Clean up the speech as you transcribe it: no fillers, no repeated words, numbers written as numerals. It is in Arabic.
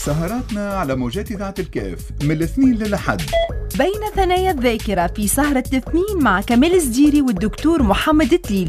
سهراتنا على موجات إذاعة الكاف من الاثنين للأحد بين ثنايا الذاكرة في سهرة الاثنين مع كمال الزديري والدكتور محمد التليلي.